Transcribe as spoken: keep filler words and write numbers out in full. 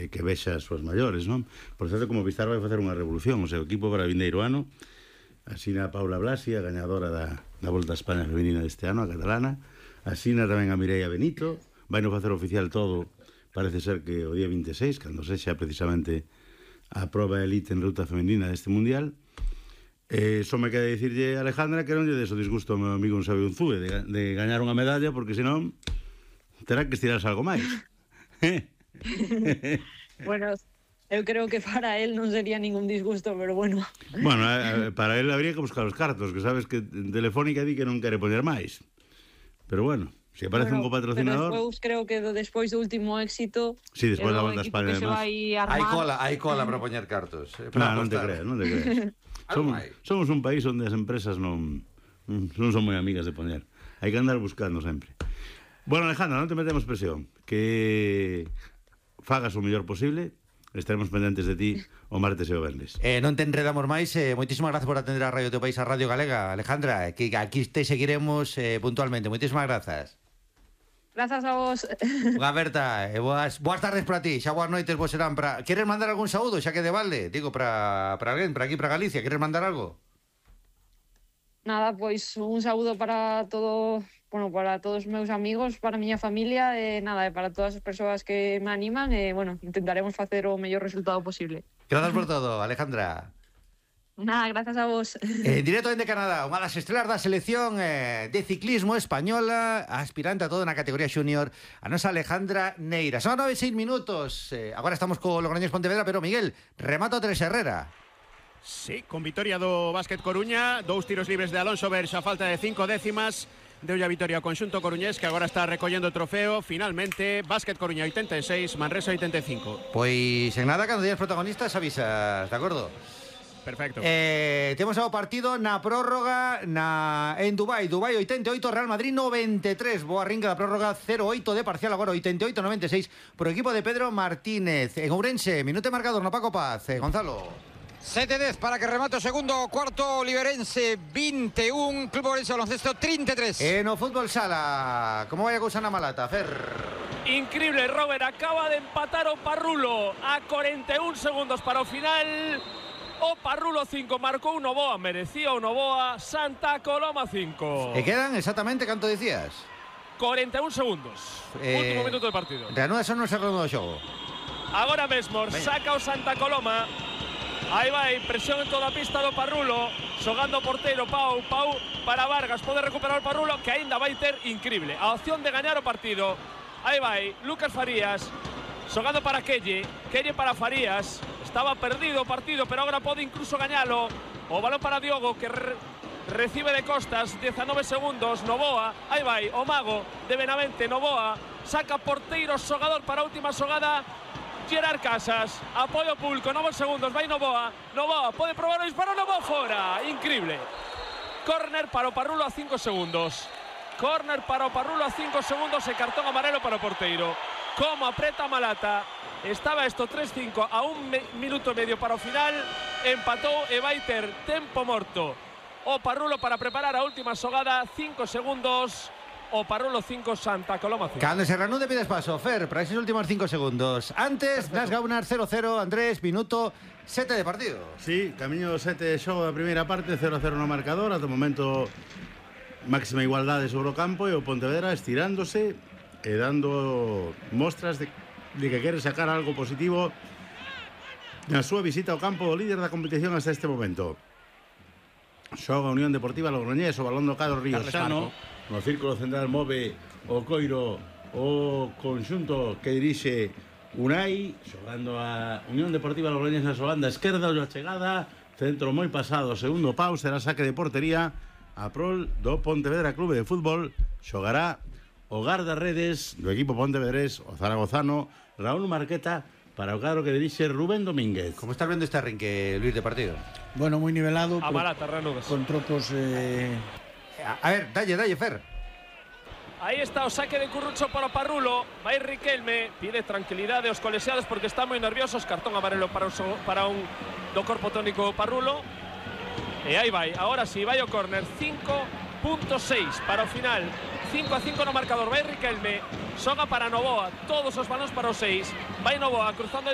que, que vexa as súas maiores, non? Por certo, como Vistar vai facer unha revolución, o seu equipo para vindeiro ano, asina a Paula Blasi, a gañadora da, da Volta a España feminina deste ano, a catalana, asina tamén a Mireia Benito, vai non facer oficial todo, parece ser que o día vinte e seis, cando sexa precisamente a proba elite en ruta femenina deste mundial. Eh, só me queda dicirlle a Alejandra que non lle des o disgusto ao meu amigo Unsabe Unzúe de, de gañar unha medalla, porque senón terá que estirarse algo máis. Bueno, eu creo que para él non sería ningún disgusto, pero bueno. Bueno, eh, para él habría que buscar os cartos, que sabes que Telefónica di que non quere poñer máis. Pero bueno, se aparece Bueno, un copatrocinador... Pero despois creo que despois do último éxito... Sí, despois da Volta a España, además. Hai cola, hai cola para poñer cartos. Eh, para no, non te creas, non te creas. Somos, somos un país onde as empresas non, non son moi amigas de poñer. Hai que andar buscando sempre. Bueno, Alejandra, non te metemos presión. Que fagas o mellor posible. Estaremos pendentes de ti o martes e o venres. Eh, non te enredamos máis. Eh, moitísimas gracias por atender a Radio Teu País, a Radio Galega, Alejandra. Que aquí te seguiremos eh, puntualmente. Moitísimas grazas. Grazas a vos. Unha aberta, e boas, boas tardes para ti, xa boas noites vos serán para... Queres mandar algún saúdo, xa que de balde? Digo, para, para alguén, para aquí, para Galicia, queres mandar algo? Nada, pois un saúdo para todo, bueno, para todos os meus amigos, para a miña familia, e nada, e para todas as persoas que me animan, e bueno, intentaremos facer o mellor resultado posible. Grazas por todo, Alejandra. Nada, grazas a vos. En directo dende Canadá, unha das estrelas da selección eh, de ciclismo española, aspirante a todo na categoría junior, a nosa Alejandra Neira. Son nove e seis minutos, eh, agora estamos co Logroñés Pontevedra, pero Miguel, remata o Teres Herrera. Sí, con vitoria do Básquet Coruña, dous tiros libres de Alonso Berx a falta de cinco décimas, deulle a vitoria ao conxunto coruñés, que agora está recollendo o trofeo. Finalmente, Básquet Coruña oitenta e seis, Manresa oitenta e cinco. Pois en nada, cando días protagonistas avisas, de acordo? Perfecto. Eh, temos o partido na prórroga na en Dubai, Dubai oitenta e oito, Real Madrid noventa e tres. Boa rinca da prórroga, cero oito de parcial agora, oitenta e oito noventa e seis por equipo de Pedro Martínez. En Ourense, minuto marcador no Paco Paz. Eh, Gonzalo. sete dez para que remate o segundo cuarto, Liberense vinte e un, Club Ourense Baloncesto trinta e tres. E no fútbol sala, como vai a cousa na Malata, Fer? Increíble, Robert, acaba de empatar o Parrulo a cuarenta e un segundos para o final. O Parrulo cinco, marcou o Novoa, merecía o Novoa, Santa Coloma cinco. E quedan exactamente canto dicías? cuarenta e un segundos. Eh, Último minuto de partido. Reanuda son no segundo do xogo. Agora mesmo, saca o Santa Coloma. Aí vai, presión en toda a pista do Parrulo, xogando o porteiro Pau, Pau para Vargas, pode recuperar o Parrulo, que aínda vai ter increíble a opción de gañar o partido. Aí vai, Lucas Farías, xogando para Kelle, Kelle para Farías. Estaba perdido o partido, pero agora pode incluso gañalo. O balón para Diogo, que re recibe de costas, dezanove segundos, Novoa. Aí vai, o mago de Benavente, Novoa, saca porteiro, xogador para a última xogada, Gerard Casas, apoio público, nove segundos, vai Novoa, Novoa, pode probar o disparo, Novoa fora, increíble. Corner para o Parrulo a cinco segundos. Corner para o Parrulo a cinco segundos e cartón amarelo para o porteiro. Como apreta a Malata. Estaba isto tres cinco a un minuto e medio para o final. Empatou e vai ter tempo morto o Parrulo para preparar a última xogada. Cinco segundos. O Parrulo cinco, Santa Coloma cinco. Cando se reanude pides paso, Fer, para esos últimos cinco segundos. Antes, Nas Gaunar cero cero, Andrés, minuto sete de partido. Sí, camiño sete de xogo da primeira parte, cero cero no marcador. Ata o momento máxima igualdade sobre o campo e o Pontevedra estirándose e dando mostras de, de que quere sacar algo positivo na súa visita ao campo do líder da competición hasta este momento. Xoga Unión Deportiva Logroñés, o balón do Cadro Riosano. No círculo central move o coiro o conxunto que dirixe Unai, xogando a Unión Deportiva Logroñés na súa banda esquerda, a chegada, centro moi pasado, segundo pau, será saque de portería a prol do Pontevedra Clube de Fútbol. Xogará o guardarredes do equipo pontevedrés, o zaragozano Raúl Marqueta, para o cadro que dirixe Rubén Domínguez. Como estás vendo este arranque, Luis, de partido? Bueno, moi nivelado. A Malata, reanudas. Con trocos... Eh... A ver, dalle, dalle, Fer. Aí está o saque de Currucho para o Parrulo. Vai Riquelme, pide tranquilidade aos colexiados porque están moi nerviosos. Cartón amarelo para, o, para un do corpo tónico Parrulo. E aí vai, agora si, vai o córner. Cinco punto seis para o final. Cinco a cinco no marcador. Vai Riquelme, xoga para Novoa. Todos os balóns para os seis. Vai Novoa cruzando